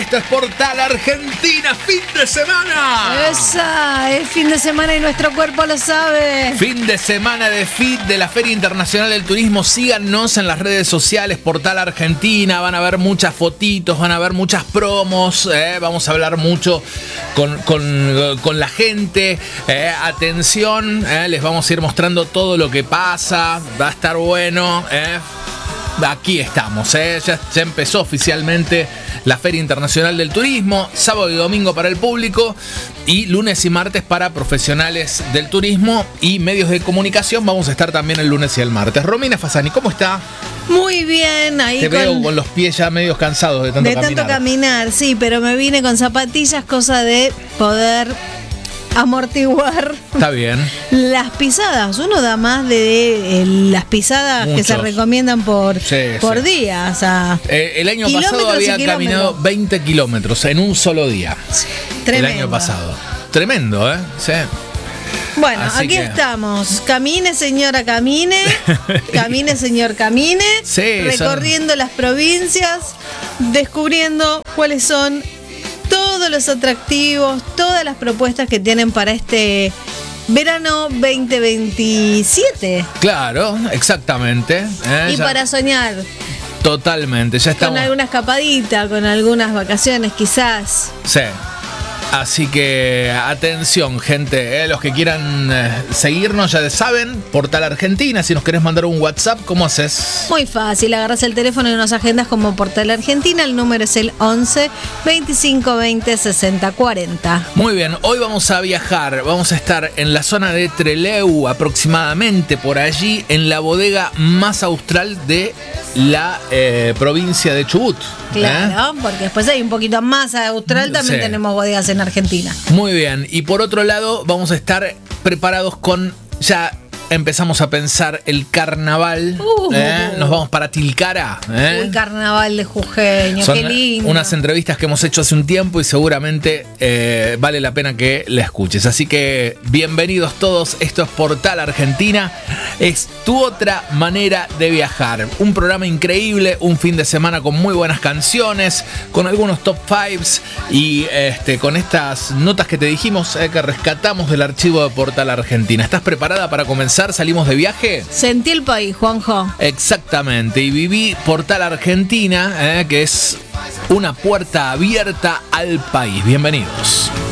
Esto es Portal Argentina, fin de semana. Esa, es fin de semana y nuestro cuerpo lo sabe. Fin de semana de FIT de la Feria Internacional del Turismo. Síganos en las redes sociales, Portal Argentina. Van a ver muchas fotitos, van a ver muchas promos. Vamos a hablar mucho con la gente. Atención, les vamos a ir mostrando todo lo que pasa. Va a estar bueno. Aquí estamos, ya empezó oficialmente la Feria Internacional del Turismo, sábado y domingo para el público y lunes y martes para profesionales del turismo y medios de comunicación. Vamos a estar también el lunes y el martes. Romina Fasani, ¿cómo está? Muy bien, ahí te veo con los pies ya medios cansados de tanto caminar, sí, pero me vine con zapatillas, cosa de poder amortiguar. Está bien. Las pisadas, uno da más de las pisadas que se recomiendan por día. O sea, el año pasado había caminado 20 kilómetros en un solo día. Sí, tremendo. El año pasado. Tremendo, ¿eh? Sí. Bueno, así aquí estamos. Camine, señora, camine. Camine, señor, camine. Sí, recorriendo las provincias, descubriendo cuáles son todos los atractivos, todas las propuestas que tienen para este verano 2027. Claro, exactamente. Y para soñar. Totalmente, ya estamos. Con alguna escapadita, con algunas vacaciones quizás. Sí. Así que atención, gente, los que quieran seguirnos ya saben, Portal Argentina. Si nos querés mandar un WhatsApp, ¿cómo haces? Muy fácil, agarrás el teléfono y nos agendas como Portal Argentina. El número es el 11 25 20 60 40. Muy bien, hoy vamos a viajar, vamos a estar en la zona de Trelew, aproximadamente por allí, en la bodega más austral de la provincia de Chubut. Claro, porque después hay un poquito más austral, también tenemos bodegas en Argentina. Muy bien, y por otro lado vamos a estar preparados con, ya empezamos a pensar el carnaval, nos vamos para Tilcara. El carnaval de Jujeño, son qué lindo. Unas entrevistas que hemos hecho hace un tiempo y seguramente vale la pena que la escuches. Así que bienvenidos todos, esto es Portal Argentina, es tu otra manera de viajar. Un programa increíble, un fin de semana con muy buenas canciones, con algunos top 5s y con estas notas que te dijimos que rescatamos del archivo de Portal Argentina. ¿Estás preparada para comenzar? ¿Salimos de viaje? Sentí el país, Juanjo. Exactamente, y viví Portal Argentina, que es una puerta abierta al país. Bienvenidos.